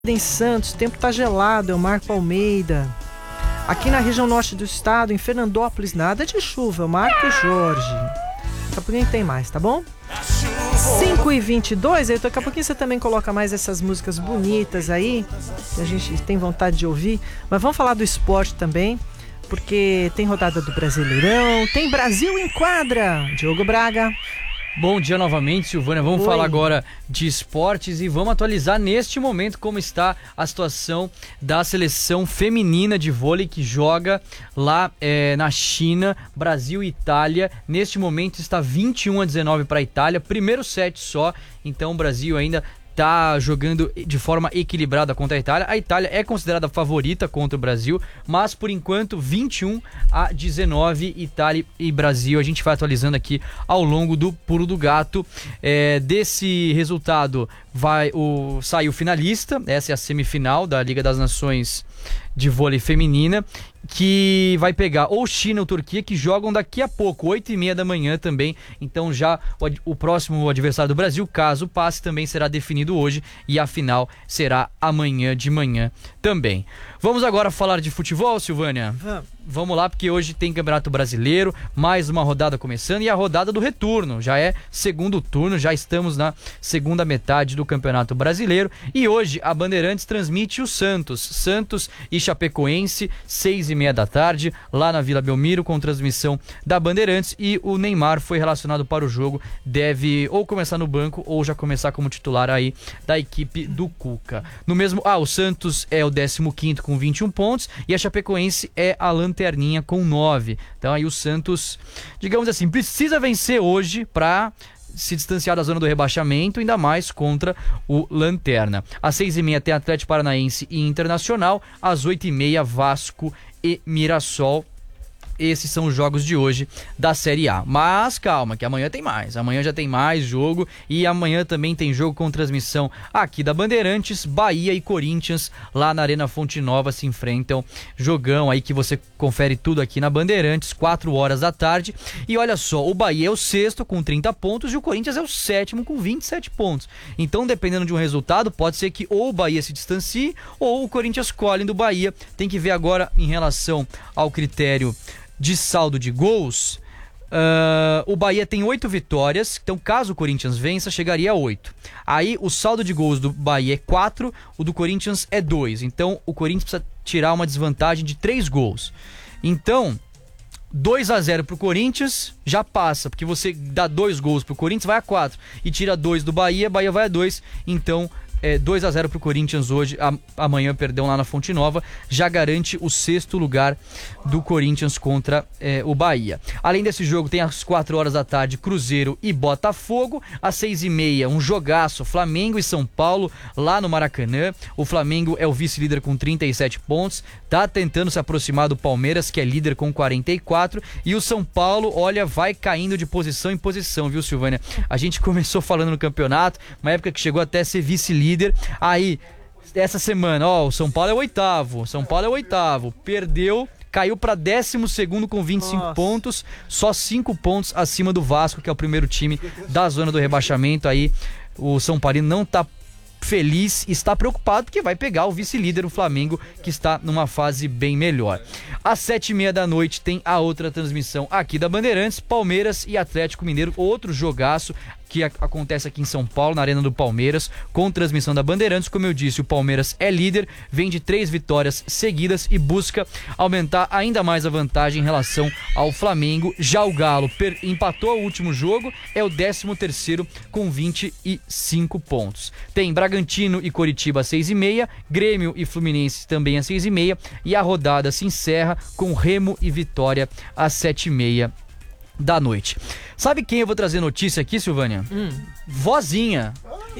em Santos, o tempo tá gelado, é o Marco Almeida. Aqui na região norte do estado, em Fernandópolis, nada de chuva, é o Marco Jorge. Daqui a pouquinho tem mais, tá bom? 5h22, aí daqui a pouquinho você também coloca mais essas músicas bonitas aí, que a gente tem vontade de ouvir. Mas vamos falar do esporte também, porque tem rodada do Brasileirão, tem Brasil em quadra. Diogo Braga. Bom dia novamente, Silvânia. Vamos falar agora de esportes e vamos atualizar neste momento como está a situação da seleção feminina de vôlei que joga lá na China, Brasil e Itália. Neste momento está 21-19 para a Itália, primeiro set só, então o Brasil ainda tá jogando de forma equilibrada contra a Itália. A Itália é considerada favorita contra o Brasil, mas por enquanto 21-19 Itália e Brasil. A gente vai atualizando aqui ao longo do Pulo do Gato. Desse resultado sai o finalista. Essa é a semifinal da Liga das Nações de vôlei feminina, que vai pegar ou China ou Turquia, que jogam daqui a pouco, 8h30 da manhã também. Então já o próximo adversário do Brasil, caso passe, também será definido hoje e a final será amanhã de manhã também. Vamos agora falar de futebol, Silvânia? Vamos lá, porque hoje tem Campeonato Brasileiro, mais uma rodada começando e a rodada do retorno. Já é segundo turno, já estamos na segunda metade do Campeonato Brasileiro. E hoje a Bandeirantes transmite o Santos e Chapecoense, 6h30 da tarde, lá na Vila Belmiro, com transmissão da Bandeirantes. E o Neymar foi relacionado para o jogo, deve ou começar no banco ou já começar como titular aí da equipe do Cuca. O Santos é o 15º com 21 pontos e a Chapecoense é a lanterninha com 9. Então aí o Santos, digamos assim, precisa vencer hoje para se distanciar da zona do rebaixamento, ainda mais contra o Lanterna. Às 6h30 tem Atlético Paranaense e Internacional, às 8h30 Vasco e Mirassol. Esses são os jogos de hoje da Série A. Mas calma, que amanhã tem mais. Amanhã já tem mais jogo e amanhã também tem jogo com transmissão aqui da Bandeirantes. Bahia e Corinthians lá na Arena Fonte Nova se enfrentam. Jogão aí que você confere tudo aqui na Bandeirantes, 4h da tarde. E olha só, o Bahia é o 6º com 30 pontos e o Corinthians é o 7º com 27 pontos. Então, dependendo de um resultado, pode ser que ou o Bahia se distancie ou o Corinthians colhe do Bahia. Tem que ver agora em relação ao critério de saldo de gols. O Bahia tem 8 vitórias, então caso o Corinthians vença, chegaria a 8. Aí o saldo de gols do Bahia é 4, o do Corinthians é 2. Então o Corinthians precisa tirar uma desvantagem de 3 gols. Então 2-0 pro Corinthians já passa, porque você dá 2 gols pro Corinthians, vai a 4. E tira 2 do Bahia, Bahia vai a 2. Então 2-0 pro Corinthians hoje, amanhã, lá na Fonte Nova, já garante o 6º lugar do Corinthians contra o Bahia. Além desse jogo, tem às 4h da tarde Cruzeiro e Botafogo, às 6h30 um jogaço, Flamengo e São Paulo, lá no Maracanã. O Flamengo é o vice-líder com 37 pontos, tá tentando se aproximar do Palmeiras, que é líder com 44, e o São Paulo, olha, vai caindo de posição em posição, viu, Silvânia? A gente começou falando no campeonato, uma época que chegou até a ser vice-líder. Aí, essa semana, o São Paulo é o 8º, perdeu, caiu para 12º com 25 pontos, só 5 pontos acima do Vasco, que é o primeiro time da zona do rebaixamento. Aí o São Paulo não tá feliz, está preocupado porque vai pegar o vice-líder, o Flamengo, que está numa fase bem melhor. Às 7h30 da noite tem a outra transmissão aqui da Bandeirantes, Palmeiras e Atlético Mineiro, outro jogaço que acontece aqui em São Paulo, na Arena do Palmeiras, com transmissão da Bandeirantes. Como eu disse, o Palmeiras é líder, vem de 3 vitórias seguidas e busca aumentar ainda mais a vantagem em relação ao Flamengo. Já o Galo empatou o último jogo, é o 13º com 25 pontos. Tem Bragantino e Coritiba às 6h30, Grêmio e Fluminense também às 6h30, e a rodada se encerra com Remo e Vitória às 7h30 da noite. Sabe quem eu vou trazer notícia aqui, Silvânia? Vozinha.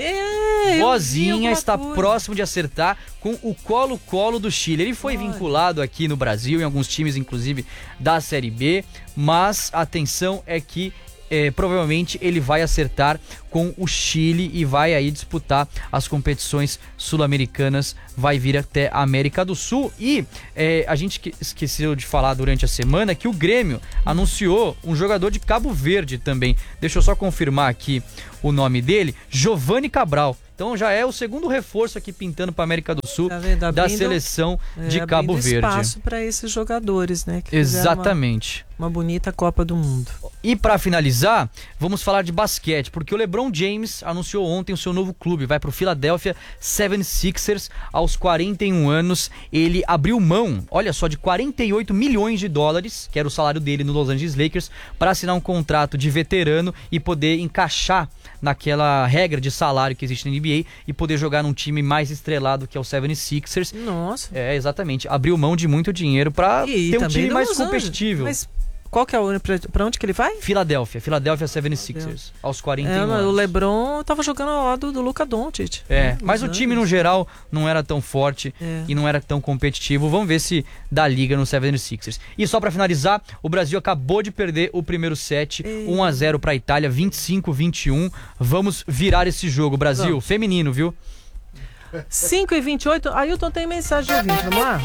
Vozinha está próximo de acertar com o Colo-Colo do Chile. Ele foi vinculado aqui no Brasil, em alguns times, inclusive, da Série B, mas a atenção é que provavelmente ele vai acertar com o Chile e vai aí disputar as competições sul-americanas, vai vir até a América do Sul. E a gente esqueceu de falar durante a semana que o Grêmio anunciou um jogador de Cabo Verde também. Deixa eu só confirmar aqui o nome dele, Giovanni Cabral. Então já é o segundo reforço aqui pintando para América do Sul, tá da seleção de Cabo Verde. Espaço para esses jogadores, né? Que exatamente. Uma bonita Copa do Mundo. E para finalizar, vamos falar de basquete, porque o LeBron James anunciou ontem o seu novo clube, vai para o Philadelphia 76ers aos 41 anos. Ele abriu mão, olha só, de 48 milhões de dólares, que era o salário dele no Los Angeles Lakers, para assinar um contrato de veterano e poder encaixar naquela regra de salário que existe na NBA e poder jogar num time mais estrelado que é o 76ers. Nossa. Exatamente. Abriu mão de muito dinheiro para ter um time mais competitivo. Mas qual que é pra onde que ele vai? Philadelphia 76ers, aos 41 anos. O LeBron tava jogando ao lado do Luka Doncic. Mas o time no geral não era tão forte e não era tão competitivo. Vamos ver se dá liga no 76ers. E só pra finalizar, o Brasil acabou de perder o primeiro set, 1-0 pra Itália, 25-21. Vamos virar esse jogo, Brasil. Feminino, viu? 5h28. Ailton, tem mensagem de ouvinte, vamos lá?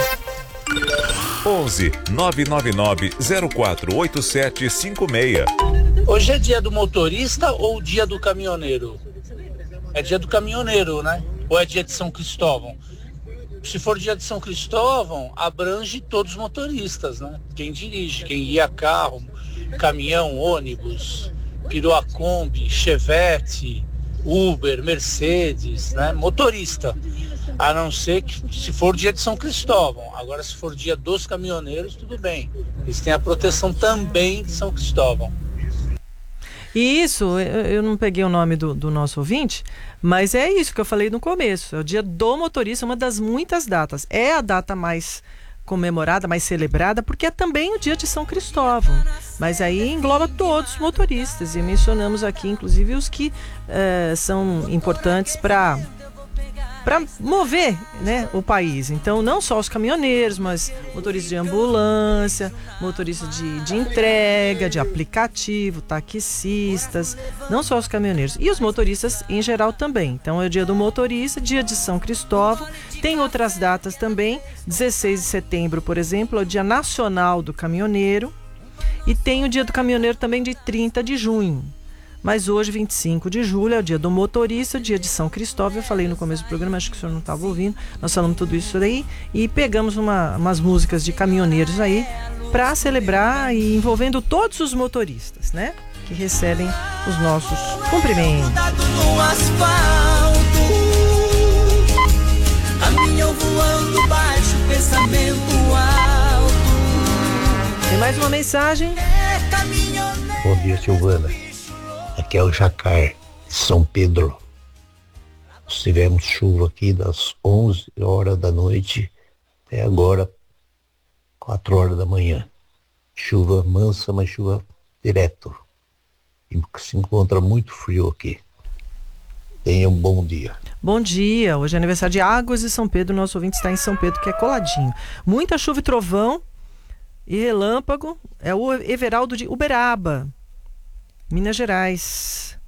11 999 048756. Hoje é dia do motorista ou dia do caminhoneiro? É dia do caminhoneiro, né? Ou é dia de São Cristóvão? Se for dia de São Cristóvão, abrange todos os motoristas, né? Quem dirige, quem guia carro, caminhão, ônibus, perua Kombi, Chevette, Uber, Mercedes, né? Motorista. A não ser que se for dia de São Cristóvão. Agora, se for dia dos caminhoneiros, tudo bem. Eles têm a proteção também de São Cristóvão. E isso, eu não peguei o nome do nosso ouvinte, mas é isso que eu falei no começo. É o dia do motorista, uma das muitas datas. É a data mais comemorada, mais celebrada, porque é também o dia de São Cristóvão. Mas aí engloba todos os motoristas. E mencionamos aqui, inclusive, os que são importantes para mover, né, o país. Então, não só os caminhoneiros, mas motoristas de ambulância, motoristas de entrega, de aplicativo, taxistas, não só os caminhoneiros. E os motoristas em geral também. Então, é o dia do motorista, dia de São Cristóvão. Tem outras datas também. 16 de setembro, por exemplo, é o Dia Nacional do Caminhoneiro. E tem o dia do caminhoneiro também de 30 de junho. Mas hoje, 25 de julho, é o dia do motorista, dia de São Cristóvão. Eu falei no começo do programa, acho que o senhor não estava ouvindo. Nós falamos tudo isso aí e pegamos umas músicas de caminhoneiros aí para celebrar e envolvendo todos os motoristas, né? Que recebem os nossos cumprimentos. Caminhão voando baixo, pensamento alto. Tem mais uma mensagem? Bom dia, Silvana. Aqui é o Jacar, de São Pedro. Nós tivemos chuva aqui das 11 horas da noite até agora, 4 horas da manhã. Chuva mansa, mas chuva direto. E se encontra muito frio aqui. Tenha um bom dia. Bom dia, hoje é aniversário de Águas de São Pedro. Nosso ouvinte está em São Pedro, que é coladinho. Muita chuva e trovão e relâmpago. É o Everaldo de Uberaba, Minas Gerais.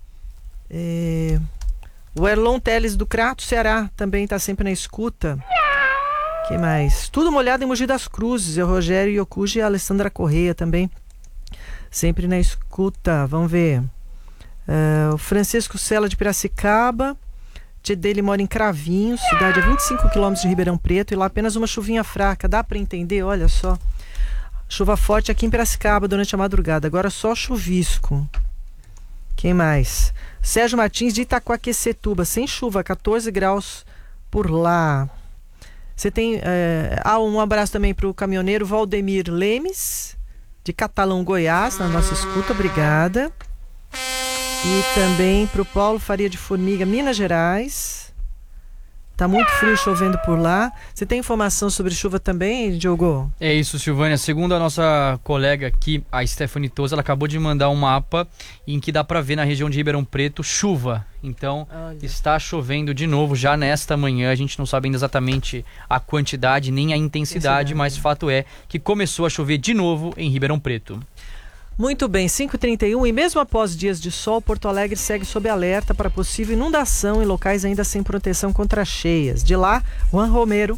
O Erlon Teles do Crato, Ceará, também está sempre na escuta. Que mais? Tudo molhado em Mogi das Cruzes. É o Rogério Yokuji e a Alessandra Correia também, sempre na escuta. Vamos ver. O Francisco Sela de Piracicaba. Tia dele mora em Cravinhos, cidade a 25 quilômetros de Ribeirão Preto, e lá apenas uma chuvinha fraca. Dá para entender? Olha só. Chuva forte aqui em Piracicaba durante a madrugada. Agora só chuvisco. Quem mais? Sérgio Martins de Itaquaquecetuba, sem chuva, 14 graus por lá. Você tem um abraço também para o caminhoneiro Valdemir Lemes, de Catalão, Goiás, na nossa escuta, obrigada. E também para o Paulo Faria de Formiga, Minas Gerais. Tá muito frio, chovendo por lá. Você tem informação sobre chuva também, Diogo? É isso, Silvânia. Segundo a nossa colega aqui, a Stephanie Toza, ela acabou de mandar um mapa em que dá para ver na região de Ribeirão Preto chuva. Então, está chovendo de novo já nesta manhã. A gente não sabe ainda exatamente a quantidade nem a intensidade, mas fato é que começou a chover de novo em Ribeirão Preto. Muito bem, 5h31, e mesmo após dias de sol, Porto Alegre segue sob alerta para possível inundação em locais ainda sem proteção contra cheias. De lá, Juan Romero.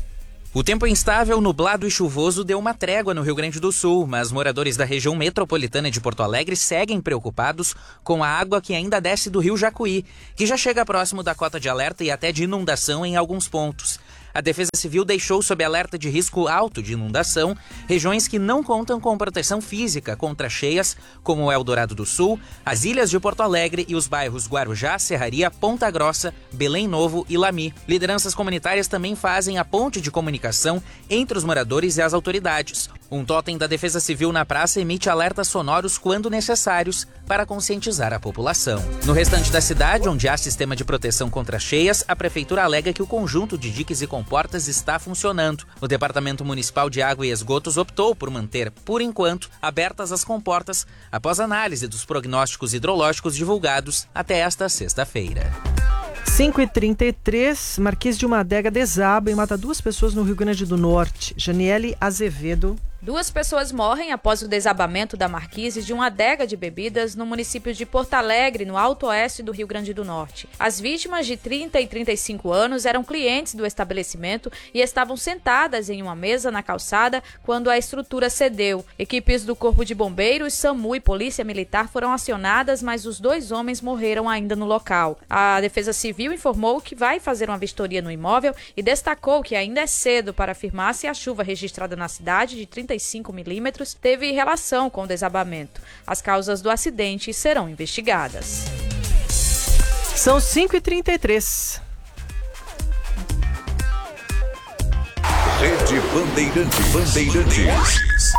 O tempo instável, nublado e chuvoso deu uma trégua no Rio Grande do Sul, mas moradores da região metropolitana de Porto Alegre seguem preocupados com a água que ainda desce do rio Jacuí, que já chega próximo da cota de alerta e até de inundação em alguns pontos. A Defesa Civil deixou sob alerta de risco alto de inundação regiões que não contam com proteção física contra cheias, como o Eldorado do Sul, as ilhas de Porto Alegre e os bairros Guarujá, Serraria, Ponta Grossa, Belém Novo e Lami. Lideranças comunitárias também fazem a ponte de comunicação entre os moradores e as autoridades. Um totem da Defesa Civil na praça emite alertas sonoros quando necessários para conscientizar a população. No restante da cidade, onde há sistema de proteção contra cheias, a Prefeitura alega que o conjunto de diques e comportas está funcionando. O Departamento Municipal de Água e Esgotos optou por manter, por enquanto, abertas as comportas após análise dos prognósticos hidrológicos divulgados até esta sexta-feira. 5h33, Marquês de uma Adega desaba e mata 2 pessoas no Rio Grande do Norte. Janiele Azevedo. 2 pessoas morrem após o desabamento da marquise de uma adega de bebidas no município de Porto Alegre, no Alto Oeste do Rio Grande do Norte. As vítimas, de 30 e 35 anos, eram clientes do estabelecimento e estavam sentadas em uma mesa na calçada quando a estrutura cedeu. Equipes do Corpo de Bombeiros, SAMU e Polícia Militar foram acionadas, mas os 2 homens morreram ainda no local. A Defesa Civil informou que vai fazer uma vistoria no imóvel e destacou que ainda é cedo para afirmar se a chuva registrada na cidade, de 35 milímetros, teve relação com o desabamento. As causas do acidente serão investigadas. São 5h33. Rede Bandeirantes.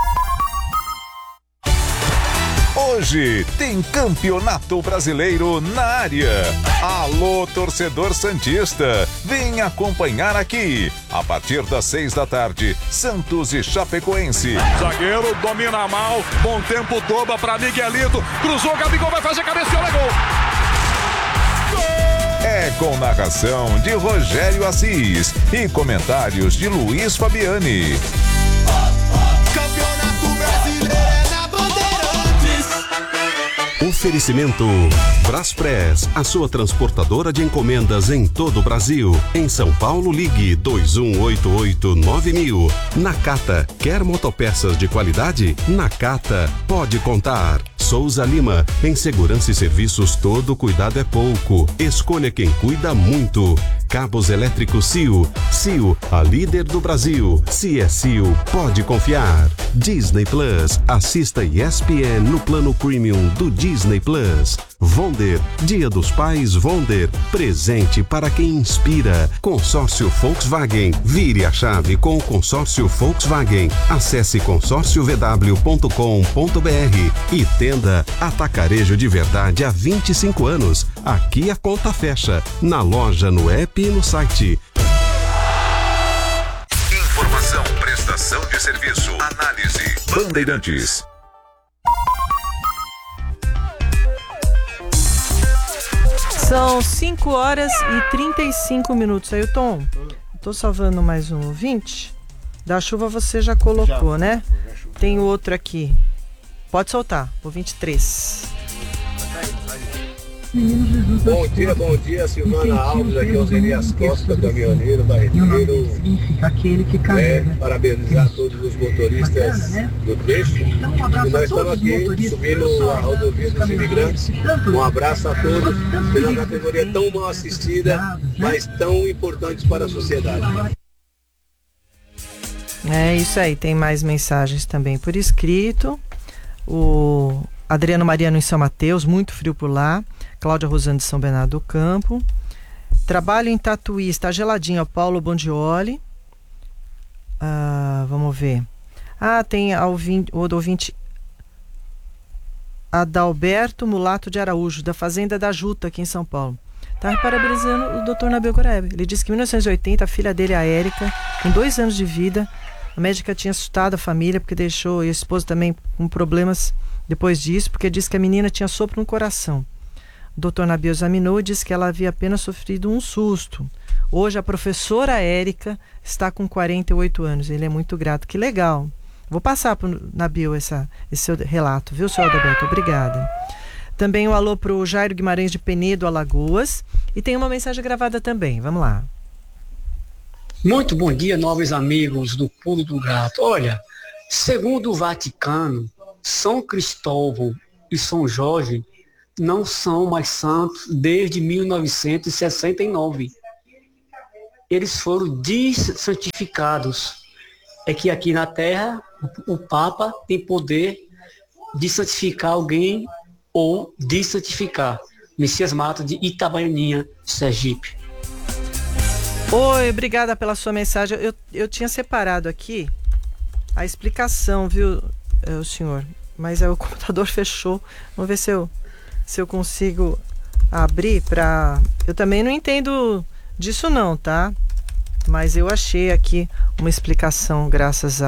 Hoje tem Campeonato Brasileiro na área. Alô, torcedor santista, vem acompanhar aqui. A partir das 6 da tarde, Santos e Chapecoense. Zagueiro domina mal, bom tempo, dobra para Miguelito, cruzou, Gabigol vai fazer cabeceola, é gol. É com narração de Rogério Assis e comentários de Luiz Fabiani. Campeonato Brasileiro é na Bandeirantes. Oferecimento Braspress, a sua transportadora de encomendas em todo o Brasil. Em São Paulo, ligue 2188-9000. Nakata, quer motopeças de qualidade? Nakata, pode contar. Souza Lima, em segurança e serviços todo cuidado é pouco. Escolha quem cuida muito. Cabos elétricos CIO. CIO, a líder do Brasil. Se é CIO, pode confiar. Disney Plus, assista ESPN no plano premium do Disney Plus. Wonder, Dia dos Pais Wonder, presente para quem inspira. Consórcio Volkswagen, vire a chave com o consórcio Volkswagen. Acesse consórciovw.com.br e tenda Atacarejo de Verdade há 25 anos. Aqui a conta fecha, na loja, no app e no site. Informação, prestação de serviço, análise. Bandeirantes. São 5h35. Ailton, tô salvando mais um ouvinte. Da chuva você já colocou, né? Tem outro aqui. Pode soltar, ouvinte 3. Bom dia, Silvana Alves, aqui é o Zerias Costa, caminhoneiro, barreteiro. Parabenizar todos os motoristas do trecho. E nós estamos aqui subindo a rodovia dos imigrantes. Um abraço a todos, pela categoria tão mal assistida, mas tão importante para a sociedade. É isso aí, tem mais mensagens também por escrito. O Adriano Mariano em São Mateus, muito frio por lá. Cláudia Rosane de São Bernardo do Campo. Trabalho em Tatuí, está geladinho. Paulo Bondioli. Vamos ver. Tem o ouvinte Adalberto Mulato de Araújo, da Fazenda da Juta, aqui em São Paulo. Está parabenizando o Dr. Nabil Goreb. Ele disse que em 1980 a filha dele, a Érica, com 2 anos de vida, a médica tinha assustado a família porque deixou, e a esposa também com problemas depois disso, porque disse que a menina tinha sopro no coração. O Dr. Nabil examinou e disse que ela havia apenas sofrido um susto. Hoje a professora Érica está com 48 anos. Ele é muito grato. Que legal. Vou passar para o Nabil esse seu relato, viu, senhor Adalberto? Obrigada. Também um alô para o Jairo Guimarães de Penedo, Alagoas. E tem uma mensagem gravada também. Vamos lá. Muito bom dia, nobres amigos do Pulo do Gato. Olha, segundo o Vaticano, São Cristóvão e São Jorge não são mais santos desde 1969. Eles foram desantificados. É que aqui na Terra o Papa tem poder de santificar alguém ou desantificar. Messias Mato, de Itabaianinha, Sergipe. Oi, obrigada pela sua mensagem. Eu tinha separado aqui a explicação, viu, senhor? Mas o computador fechou. Vamos ver se eu consigo abrir para... Eu também não entendo disso não, tá? Mas eu achei aqui uma explicação graças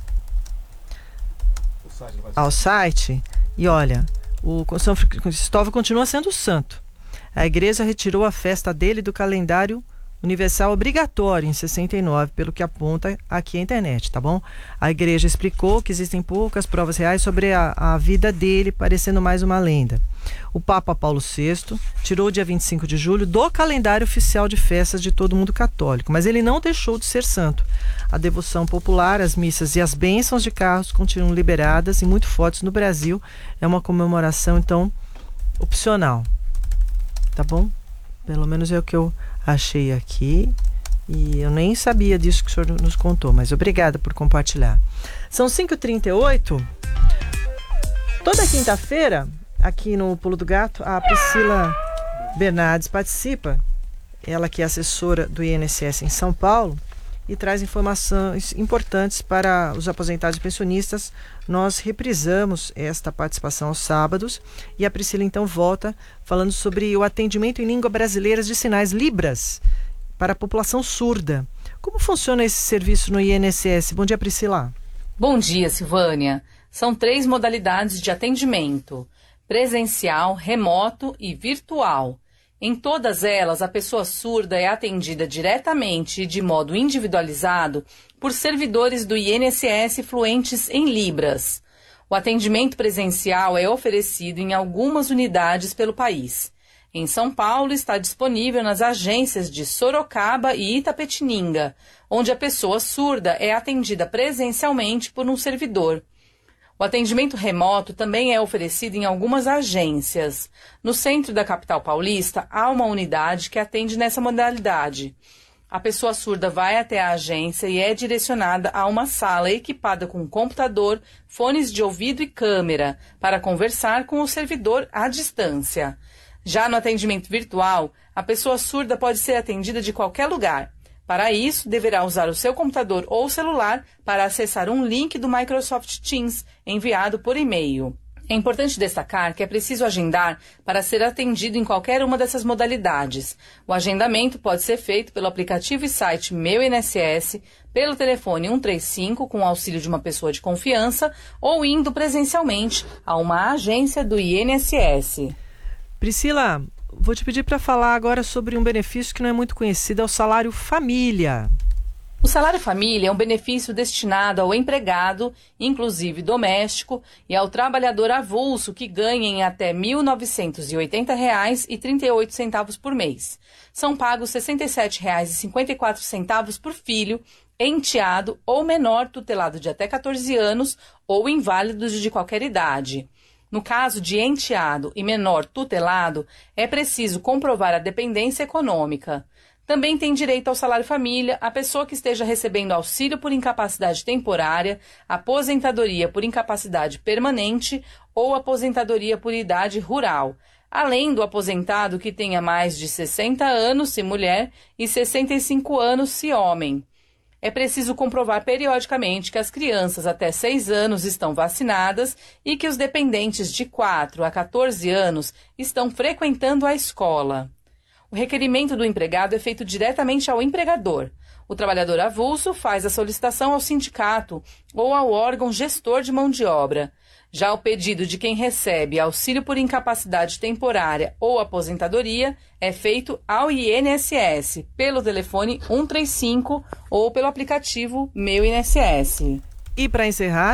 ao site. E olha, o São Cristóvão continua sendo santo. A igreja retirou a festa dele do calendário universal obrigatório em 69, pelo que aponta aqui a internet, tá bom? A igreja explicou que existem poucas provas reais sobre a vida dele, parecendo mais uma lenda. O Papa Paulo VI tirou o dia 25 de julho do calendário oficial de festas de todo mundo católico, mas ele não deixou de ser santo. A devoção popular, as missas e as bênçãos de carros continuam liberadas e muito fortes no Brasil. É uma comemoração, então, opcional. Tá bom? Pelo menos é o que eu achei aqui. E eu nem sabia disso que o senhor nos contou, mas obrigada por compartilhar. São 5h38. Toda quinta-feira, aqui no Pulo do Gato, a Priscila Bernardes participa. Ela que é assessora do INSS em São Paulo e traz informações importantes para os aposentados e pensionistas. Nós reprisamos esta participação aos sábados e a Priscila então volta falando sobre o atendimento em língua brasileira de sinais, Libras, para a população surda. Como funciona esse serviço no INSS? Bom dia, Priscila. Bom dia, Silvânia. São 3 modalidades de atendimento: presencial, remoto e virtual. Em todas elas, a pessoa surda é atendida diretamente e de modo individualizado por servidores do INSS fluentes em Libras. O atendimento presencial é oferecido em algumas unidades pelo país. Em São Paulo, está disponível nas agências de Sorocaba e Itapetininga, onde a pessoa surda é atendida presencialmente por um servidor. O atendimento remoto também é oferecido em algumas agências. No centro da capital paulista, há uma unidade que atende nessa modalidade. A pessoa surda vai até a agência e é direcionada a uma sala equipada com computador, fones de ouvido e câmera, para conversar com o servidor à distância. Já no atendimento virtual, a pessoa surda pode ser atendida de qualquer lugar. Para isso, deverá usar o seu computador ou celular para acessar um link do Microsoft Teams enviado por e-mail. É importante destacar que é preciso agendar para ser atendido em qualquer uma dessas modalidades. O agendamento pode ser feito pelo aplicativo e site Meu INSS, pelo telefone 135 com o auxílio de uma pessoa de confiança ou indo presencialmente a uma agência do INSS. Priscila, vou te pedir para falar agora sobre um benefício que não é muito conhecido, é o salário família. O salário família é um benefício destinado ao empregado, inclusive doméstico, e ao trabalhador avulso que ganha em até R$ 1.980,38 por mês. São pagos R$ 67,54 por filho, enteado ou menor tutelado de até 14 anos ou inválidos de qualquer idade. No caso de enteado e menor tutelado, é preciso comprovar a dependência econômica. Também tem direito ao salário família a pessoa que esteja recebendo auxílio por incapacidade temporária, aposentadoria por incapacidade permanente ou aposentadoria por idade rural, além do aposentado que tenha mais de 60 anos se mulher e 65 anos se homem. É preciso comprovar periodicamente que as crianças até 6 anos estão vacinadas e que os dependentes de 4 a 14 anos estão frequentando a escola. O requerimento do empregado é feito diretamente ao empregador. O trabalhador avulso faz a solicitação ao sindicato ou ao órgão gestor de mão de obra. Já o pedido de quem recebe auxílio por incapacidade temporária ou aposentadoria é feito ao INSS, pelo telefone 135 ou pelo aplicativo Meu INSS. E para encerrar?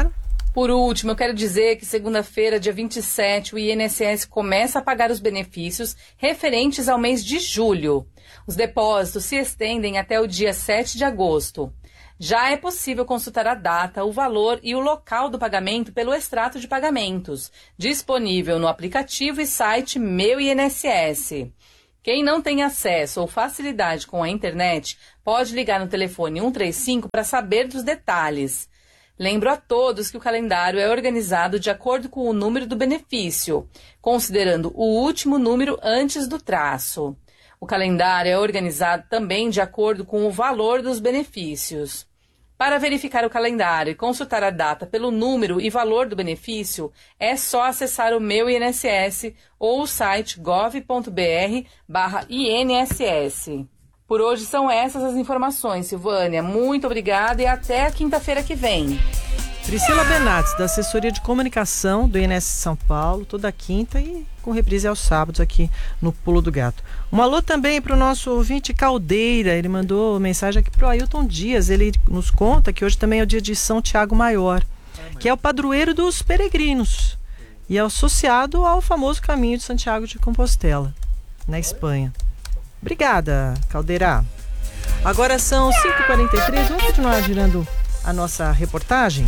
Por último, eu quero dizer que segunda-feira, dia 27, o INSS começa a pagar os benefícios referentes ao mês de julho. Os depósitos se estendem até o dia 7 de agosto. Já é possível consultar a data, o valor e o local do pagamento pelo extrato de pagamentos, disponível no aplicativo e site Meu INSS. Quem não tem acesso ou facilidade com a internet pode ligar no telefone 135 para saber dos detalhes. Lembro a todos que o calendário é organizado de acordo com o número do benefício, considerando o último número antes do traço. O calendário é organizado também de acordo com o valor dos benefícios. Para verificar o calendário e consultar a data pelo número e valor do benefício, é só acessar o Meu INSS ou o site gov.br/INSS. Por hoje são essas as informações, Silvânia. Muito obrigada e até a quinta-feira que vem. Priscila Benates, da assessoria de comunicação do INSS São Paulo, toda quinta e com reprise aos sábados aqui no Pulo do Gato. Um alô também para o nosso ouvinte Caldeira, ele mandou mensagem aqui para o Ailton Dias, ele nos conta que hoje também é o dia de São Tiago Maior, que é o padroeiro dos peregrinos e é associado ao famoso caminho de Santiago de Compostela, na Espanha. Obrigada, Caldeira. Agora são 5h43, vamos continuar girando a nossa reportagem.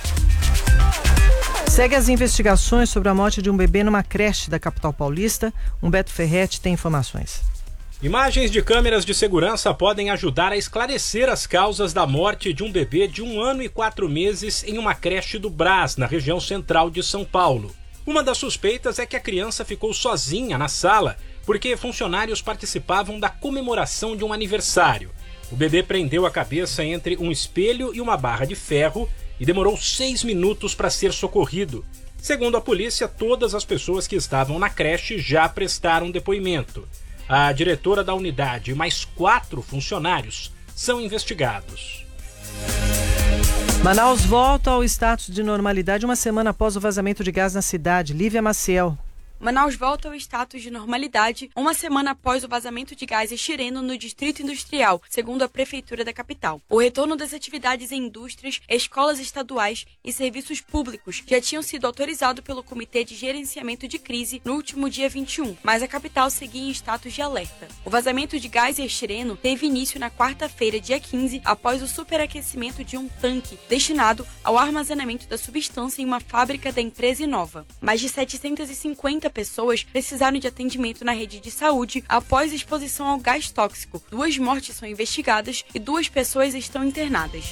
Segue as investigações sobre a morte de um bebê numa creche da capital paulista. Humberto Ferretti tem informações. Imagens de câmeras de segurança podem ajudar a esclarecer as causas da morte de um bebê de 1 ano e 4 meses em uma creche do Brás, na região central de São Paulo. Uma das suspeitas é que a criança ficou sozinha na sala porque funcionários participavam da comemoração de um aniversário. O bebê prendeu a cabeça entre um espelho e uma barra de ferro e demorou 6 minutos para ser socorrido. Segundo a polícia, todas as pessoas que estavam na creche já prestaram depoimento. A diretora da unidade e mais 4 funcionários são investigados. Manaus volta ao status de normalidade uma semana após o vazamento de gás na cidade. Lívia Maciel. Manaus volta ao status de normalidade uma semana após o vazamento de gás estireno no Distrito Industrial, segundo a Prefeitura da capital. O retorno das atividades em indústrias, escolas estaduais e serviços públicos já tinham sido autorizados pelo Comitê de Gerenciamento de Crise no último dia 21, mas a capital seguia em status de alerta. O vazamento de gás estireno teve início na quarta-feira, dia 15, após o superaquecimento de um tanque destinado ao armazenamento da substância em uma fábrica da empresa Inova. Mais de 750 pessoas precisaram de atendimento na rede de saúde após exposição ao gás tóxico. 2 mortes são investigadas e 2 pessoas estão internadas.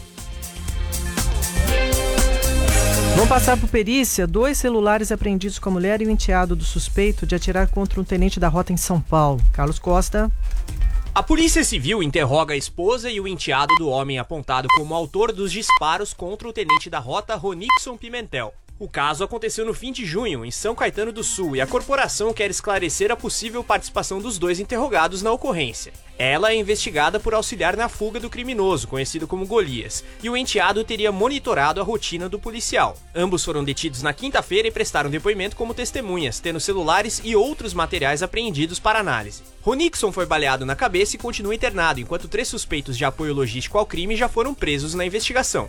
Vamos passar por perícia. 2 celulares apreendidos com a mulher e o enteado do suspeito de atirar contra um tenente da rota em São Paulo. Carlos Costa. A Polícia Civil interroga a esposa e o enteado do homem apontado como autor dos disparos contra o tenente da rota Ronixon Pimentel. O caso aconteceu no fim de junho, em São Caetano do Sul, e a corporação quer esclarecer a possível participação dos 2 interrogados na ocorrência. Ela é investigada por auxiliar na fuga do criminoso, conhecido como Golias, e o enteado teria monitorado a rotina do policial. Ambos foram detidos na quinta-feira e prestaram depoimento como testemunhas, tendo celulares e outros materiais apreendidos para análise. Ronixon foi baleado na cabeça e continua internado, enquanto 3 suspeitos de apoio logístico ao crime já foram presos na investigação.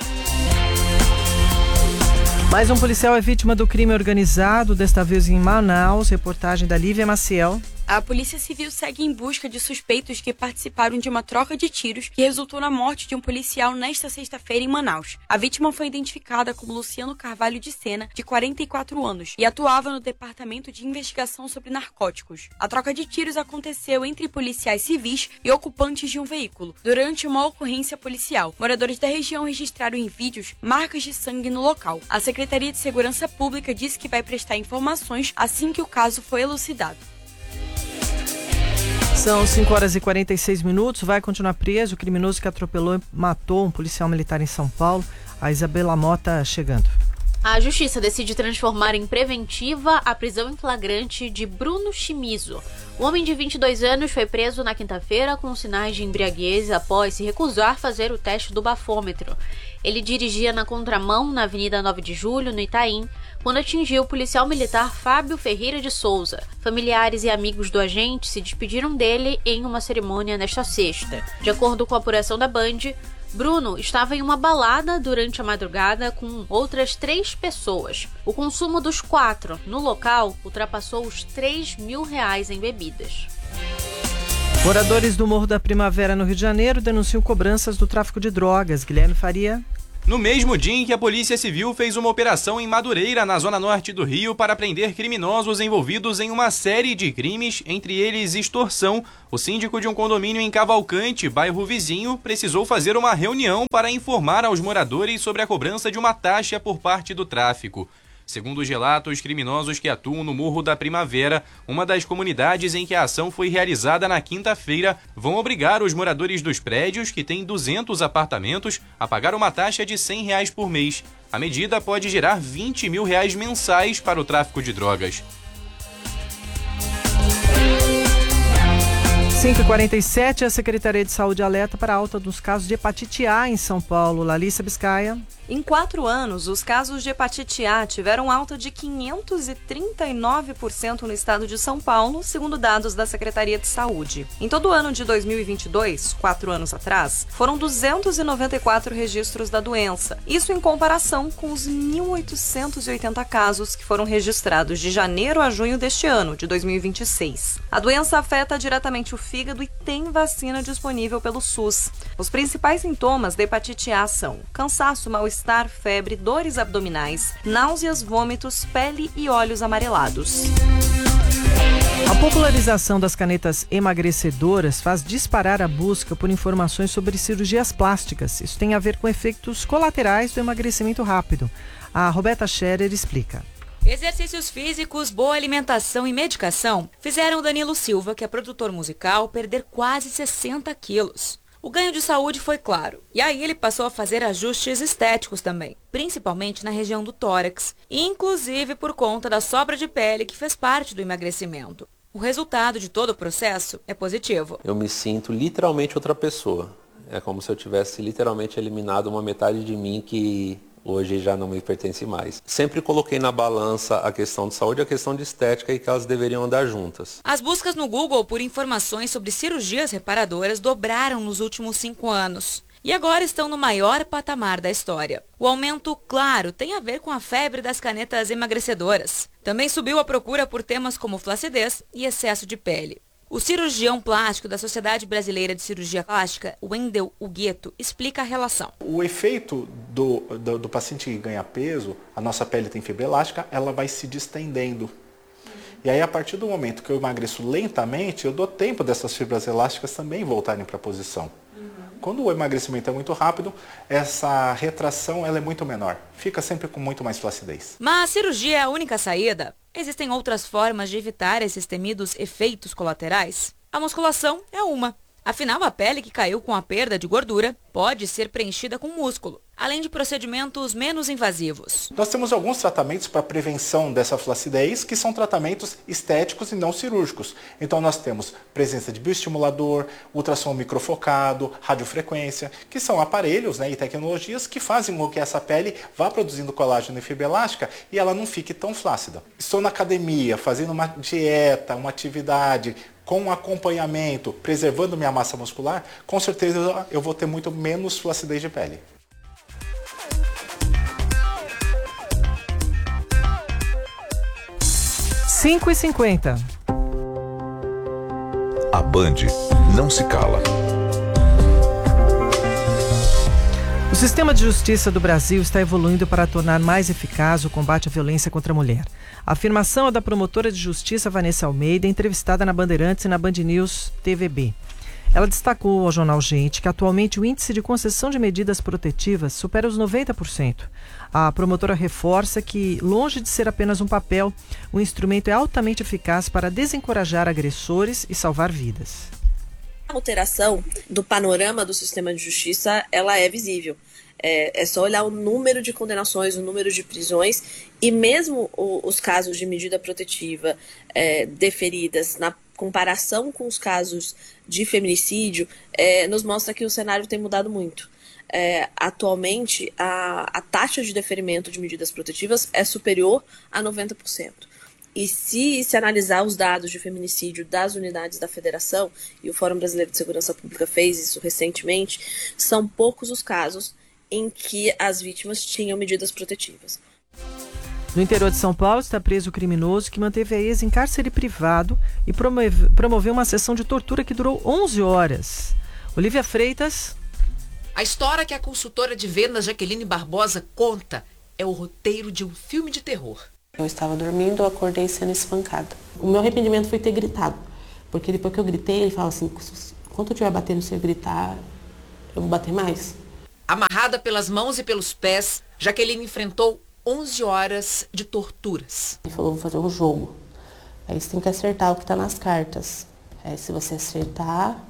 Mais um policial é vítima do crime organizado, desta vez em Manaus. Reportagem da Lívia Maciel. A Polícia Civil segue em busca de suspeitos que participaram de uma troca de tiros que resultou na morte de um policial nesta sexta-feira em Manaus. A vítima foi identificada como Luciano Carvalho de Sena, de 44 anos, e atuava no Departamento de Investigação sobre Narcóticos. A troca de tiros aconteceu entre policiais civis e ocupantes de um veículo, durante uma ocorrência policial. Moradores da região registraram em vídeos marcas de sangue no local. A Secretaria de Segurança Pública disse que vai prestar informações assim que o caso for elucidado. São 5h46. Vai continuar preso o criminoso que atropelou e matou um policial militar em São Paulo. A Isabela Mota chegando. A Justiça decide transformar em preventiva a prisão em flagrante de Bruno Chimizo. O homem de 22 anos foi preso na quinta-feira com sinais de embriaguez após se recusar a fazer o teste do bafômetro. Ele dirigia na contramão na Avenida 9 de Julho, no Itaim, quando atingiu o policial militar Fábio Ferreira de Souza. Familiares e amigos do agente se despediram dele em uma cerimônia nesta sexta. De acordo com a apuração da Band, Bruno estava em uma balada durante a madrugada com outras 3 pessoas. O consumo dos 4 no local ultrapassou os R$3.000 em bebidas. Moradores do Morro da Primavera, no Rio de Janeiro, denunciam cobranças do tráfico de drogas. Guilherme Faria. No mesmo dia em que a Polícia Civil fez uma operação em Madureira, na zona norte do Rio, para prender criminosos envolvidos em uma série de crimes, entre eles extorsão, o síndico de um condomínio em Cavalcante, bairro vizinho, precisou fazer uma reunião para informar aos moradores sobre a cobrança de uma taxa por parte do tráfico. Segundo os relatos, criminosos que atuam no Morro da Primavera, uma das comunidades em que a ação foi realizada na quinta-feira, vão obrigar os moradores dos prédios, que têm 200 apartamentos, a pagar uma taxa de R$100 por mês. A medida pode gerar R$20.000 mensais para o tráfico de drogas. 5h47, a Secretaria de Saúde alerta para a alta dos casos de hepatite A em São Paulo. Larissa Biscaia. Em 4 anos, os casos de hepatite A tiveram alta de 539% no estado de São Paulo, segundo dados da Secretaria de Saúde. Em todo o ano de 2022, 4 anos atrás, foram 294 registros da doença. Isso em comparação com os 1.880 casos que foram registrados de janeiro a junho deste ano, de 2026. A doença afeta diretamente o fígado e tem vacina disponível pelo SUS. Os principais sintomas da hepatite A são cansaço, mal-estar, febre, dores abdominais, náuseas, vômitos, pele e olhos amarelados. A popularização das canetas emagrecedoras faz disparar a busca por informações sobre cirurgias plásticas. Isso tem a ver com efeitos colaterais do emagrecimento rápido. A Roberta Scherer explica. Exercícios físicos, boa alimentação e medicação fizeram Danilo Silva, que é produtor musical, perder quase 60 quilos. O ganho de saúde foi claro, e aí ele passou a fazer ajustes estéticos também, principalmente na região do tórax, inclusive por conta da sobra de pele que fez parte do emagrecimento. O resultado de todo o processo é positivo. Eu me sinto literalmente outra pessoa. É como se eu tivesse literalmente eliminado uma metade de mim que hoje já não me pertence mais. Sempre coloquei na balança a questão de saúde e a questão de estética e que elas deveriam andar juntas. As buscas no Google por informações sobre cirurgias reparadoras dobraram nos últimos 5 anos. E agora estão no maior patamar da história. O aumento, claro, tem a ver com a febre das canetas emagrecedoras. Também subiu a procura por temas como flacidez e excesso de pele. O cirurgião plástico da Sociedade Brasileira de Cirurgia Plástica, Wendel Hugueto, explica a relação. O efeito do paciente que ganha peso, a nossa pele tem fibra elástica, ela vai se distendendo. E aí, a partir do momento que eu emagreço lentamente, eu dou tempo dessas fibras elásticas também voltarem para a posição. Quando o emagrecimento é muito rápido, essa retração ela é muito menor. Fica sempre com muito mais flacidez. Mas a cirurgia é a única saída? Existem outras formas de evitar esses temidos efeitos colaterais? A musculação é uma. Afinal, a pele que caiu com a perda de gordura pode ser preenchida com músculo, além de procedimentos menos invasivos. Nós temos alguns tratamentos para prevenção dessa flacidez, que são tratamentos estéticos e não cirúrgicos. Então nós temos presença de bioestimulador, ultrassom microfocado, radiofrequência, que são aparelhos, e tecnologias que fazem com que essa pele vá produzindo colágeno e fibra elástica e ela não fique tão flácida. Estou na academia, fazendo uma dieta, uma atividade, com acompanhamento, preservando minha massa muscular, com certeza eu vou ter muito menos flacidez de pele. Cinco e 50. A Band não se cala. O sistema de justiça do Brasil está evoluindo para tornar mais eficaz o combate à violência contra a mulher. A afirmação é da promotora de justiça Vanessa Almeida, entrevistada na Bandeirantes e na Band News TVB. Ela destacou ao jornal Gente que atualmente o índice de concessão de medidas protetivas supera os 90%. A promotora reforça que, longe de ser apenas um papel, o instrumento é altamente eficaz para desencorajar agressores e salvar vidas. A alteração do panorama do sistema de justiça, ela é visível. É só olhar o número de condenações, o número de prisões e mesmo os casos de medida protetiva deferidas na comparação com os casos de feminicídio, nos mostra que o cenário tem mudado muito. Atualmente, a taxa de deferimento de medidas protetivas é superior a 90%. E se analisar os dados de feminicídio das unidades da federação, e o Fórum Brasileiro de Segurança Pública fez isso recentemente, são poucos os casos em que as vítimas tinham medidas protetivas. No interior de São Paulo está preso o criminoso que manteve a ex em cárcere privado e promoveu uma sessão de tortura que durou 11 horas. Olivia Freitas. A história que a consultora de vendas Jaqueline Barbosa conta é o roteiro de um filme de terror. Eu estava dormindo, eu acordei sendo espancada. O meu arrependimento foi ter gritado, porque depois que eu gritei, ele falou assim, quando eu estiver batendo, se eu gritar, eu vou bater mais. Amarrada pelas mãos e pelos pés, Jaqueline enfrentou 11 horas de torturas. Ele falou, vou fazer um jogo. Aí você tem que acertar o que está nas cartas. Aí se você acertar, não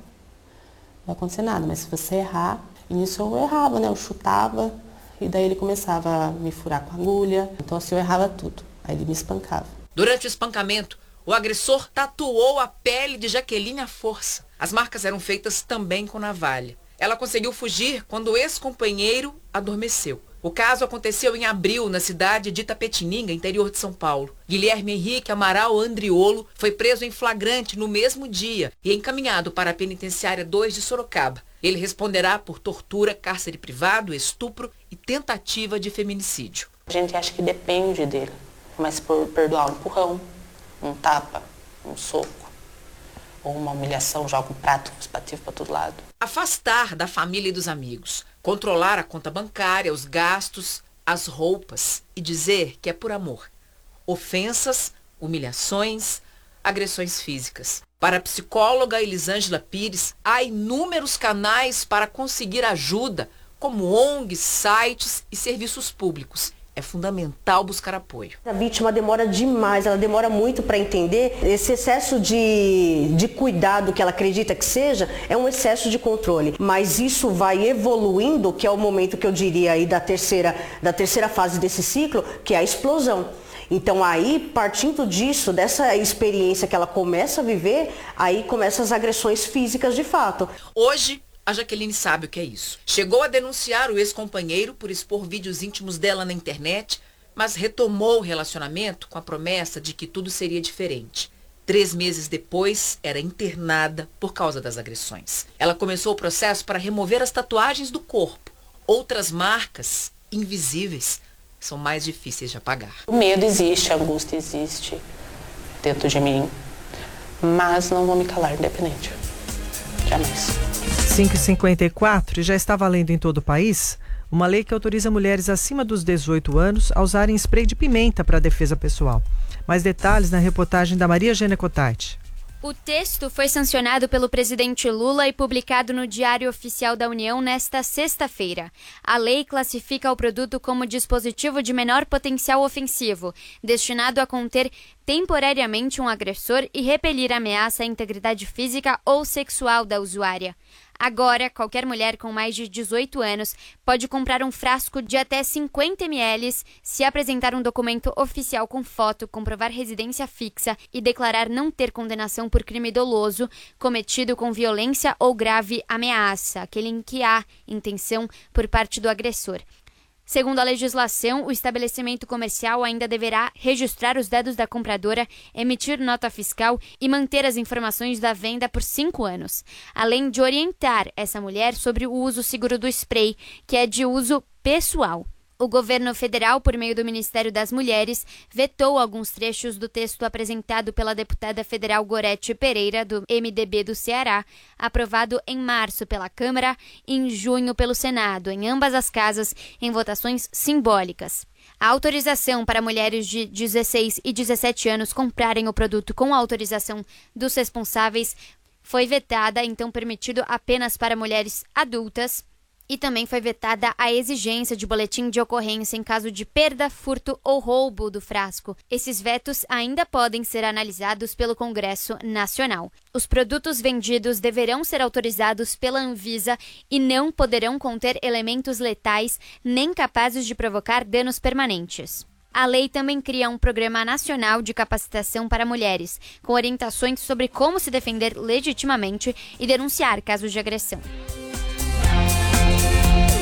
vai acontecer nada, mas se você errar, e nisso eu errava, né? Eu chutava, e daí ele começava a me furar com a agulha, então assim eu errava tudo. Aí ele me espancava. Durante o espancamento, o agressor tatuou a pele de Jaqueline à força. As marcas eram feitas também com navalha. Ela conseguiu fugir quando o ex-companheiro adormeceu. O caso aconteceu em abril, na cidade de Itapetininga, interior de São Paulo. Guilherme Henrique Amaral Andriolo foi preso em flagrante no mesmo dia e encaminhado para a Penitenciária 2 de Sorocaba. Ele responderá por tortura, cárcere privado, estupro e tentativa de feminicídio. A gente acha que depende dele, mas por perdoar um empurrão, um tapa, um soco, ou uma humilhação, joga um prato respectivo para todo lado. Afastar da família e dos amigos, controlar a conta bancária, os gastos, as roupas e dizer que é por amor. Ofensas, humilhações, agressões físicas. Para a psicóloga Elisângela Pires, há inúmeros canais para conseguir ajuda, como ONGs, sites e serviços públicos. É fundamental buscar apoio. A vítima demora demais, ela demora muito para entender. Esse excesso de cuidado que ela acredita que seja, é um excesso de controle. Mas isso vai evoluindo, que é o momento que eu diria aí da terceira fase desse ciclo, que é a explosão. Então aí, partindo disso, dessa experiência que ela começa a viver, aí começam as agressões físicas de fato. Hoje, a Jaqueline sabe o que é isso. Chegou a denunciar o ex-companheiro por expor vídeos íntimos dela na internet, mas retomou o relacionamento com a promessa de que tudo seria diferente. 3 meses depois, era internada por causa das agressões. Ela começou o processo para remover as tatuagens do corpo. Outras marcas, invisíveis, são mais difíceis de apagar. O medo existe, a angústia existe dentro de mim, mas não vou me calar, independente. Jamais. 5h54, já está valendo em todo o país uma lei que autoriza mulheres acima dos 18 anos a usarem spray de pimenta para defesa pessoal. Mais detalhes na reportagem da Maria Eugênia Cotati. O texto foi sancionado pelo presidente Lula e publicado no Diário Oficial da União nesta sexta-feira. A lei classifica o produto como dispositivo de menor potencial ofensivo, destinado a conter temporariamente um agressor e repelir ameaça à integridade física ou sexual da usuária. Agora, qualquer mulher com mais de 18 anos pode comprar um frasco de até 50 ml se apresentar um documento oficial com foto, comprovar residência fixa e declarar não ter condenação por crime doloso cometido com violência ou grave ameaça, aquele em que há intenção por parte do agressor. Segundo a legislação, o estabelecimento comercial ainda deverá registrar os dados da compradora, emitir nota fiscal e manter as informações da venda por 5 anos, além de orientar essa mulher sobre o uso seguro do spray, que é de uso pessoal. O governo federal, por meio do Ministério das Mulheres, vetou alguns trechos do texto apresentado pela deputada federal Gorete Pereira, do MDB do Ceará, aprovado em março pela Câmara e em junho pelo Senado, em ambas as casas, em votações simbólicas. A autorização para mulheres de 16 e 17 anos comprarem o produto com a autorização dos responsáveis foi vetada, então permitido apenas para mulheres adultas. E também foi vetada a exigência de boletim de ocorrência em caso de perda, furto ou roubo do frasco. Esses vetos ainda podem ser analisados pelo Congresso Nacional. Os produtos vendidos deverão ser autorizados pela Anvisa e não poderão conter elementos letais nem capazes de provocar danos permanentes. A lei também cria um programa nacional de capacitação para mulheres, com orientações sobre como se defender legitimamente e denunciar casos de agressão.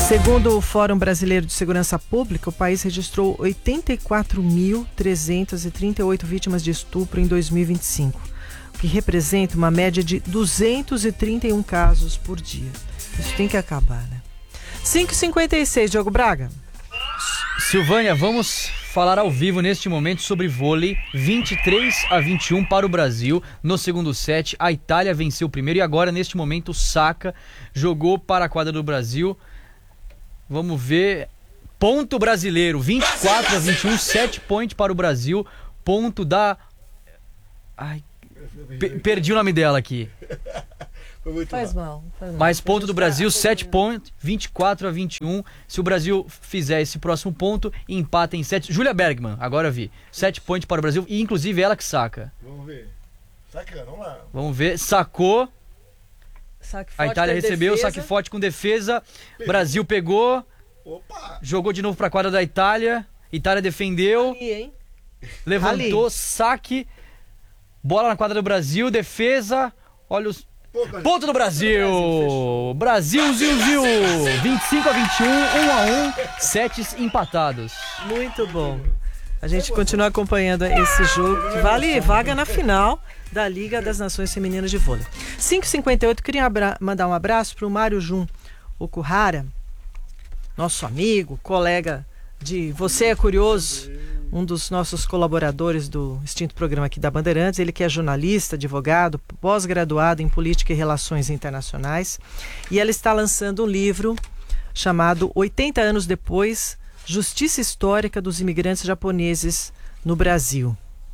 Segundo o Fórum Brasileiro de Segurança Pública, o país registrou 84.338 vítimas de estupro em 2025, o que representa uma média de 231 casos por dia. Isso tem que acabar, né? 5h56, Diogo Braga. Silvânia, vamos falar ao vivo neste momento sobre vôlei. 23-21 para o Brasil no segundo set. A Itália venceu o primeiro e agora, neste momento, o Saka jogou para a quadra do Brasil. Vamos ver. Ponto brasileiro, 24-21, 7 point para o Brasil. Ponto da... Ai, perdi o nome dela aqui. Faz mal. Mais ponto do Brasil, 7 pontos, 24-21. Se o Brasil fizer esse próximo ponto, empata em 7. Júlia Bergman, agora eu vi. 7 pontos para o Brasil, e inclusive ela que saca. Vamos ver. Sacando, vamos lá. Vamos ver, sacou. A Itália recebeu, defesa. saque forte com defesa. Brasil pegou. Opa. Jogou de novo para a quadra da Itália. Itália defendeu. Ali, hein? Levantou, Ali. Saque. Bola na quadra do Brasil, defesa. Olha os... Ponto do Brasil! Brasil, Zil, 25-21, 1-1, sets empatados. Muito bom. A gente continua acompanhando esse jogo que vale vaga na final da Liga das Nações Femininas de Vôlei. 5h58, queria mandar um abraço para o Mário Jun Okuhara, nosso amigo, colega de Você é Curioso, um dos nossos colaboradores do extinto programa aqui da Bandeirantes. Ele que é jornalista, advogado, pós-graduado em Política e Relações Internacionais. E ela está lançando um livro chamado 80 anos depois, Justiça Histórica dos Imigrantes Japoneses no Brasil.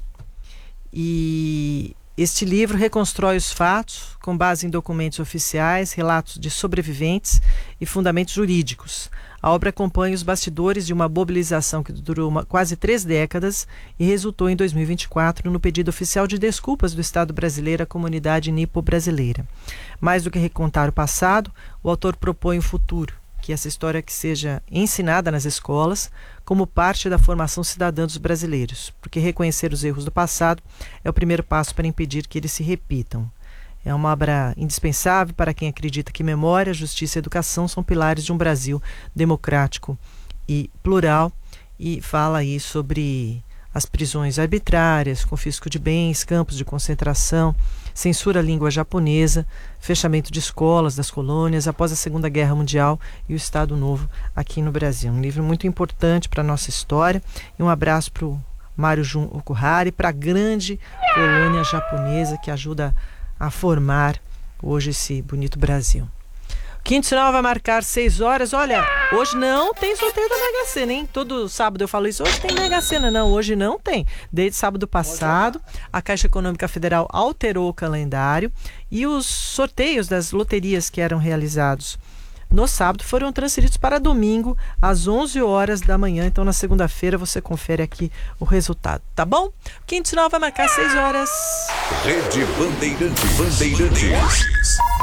E este livro reconstrói os fatos com base em documentos oficiais, relatos de sobreviventes e fundamentos jurídicos. A obra acompanha os bastidores de uma mobilização que durou quase 3 décadas e resultou em 2024 no pedido oficial de desculpas do Estado brasileiro à comunidade nipo-brasileira. Mais do que recontar o passado, o autor propõe o futuro, que essa história que seja ensinada nas escolas como parte da formação cidadã dos brasileiros, porque reconhecer os erros do passado é o primeiro passo para impedir que eles se repitam. É uma obra indispensável para quem acredita que memória, justiça e educação são pilares de um Brasil democrático e plural, e fala aí sobre as prisões arbitrárias, confisco de bens, campos de concentração, censura à língua japonesa, fechamento de escolas das colônias após a Segunda Guerra Mundial e o Estado Novo aqui no Brasil. Um livro muito importante para a nossa história. E um abraço para o Mário Jun Okuhara e para a grande colônia japonesa que ajuda a formar hoje esse bonito Brasil. Quinto sinal vai marcar 6 horas. Olha, hoje não tem sorteio da Mega Sena, hein? Todo sábado eu falo isso. Hoje tem Mega Sena. Não, hoje não tem. Desde sábado passado, a Caixa Econômica Federal alterou o calendário e os sorteios das loterias que eram realizados no sábado foram transferidos para domingo às 11 horas da manhã. Então, na segunda-feira, você confere aqui o resultado, tá bom? Quinto sinal vai marcar 6 horas. Rede Bandeirantes.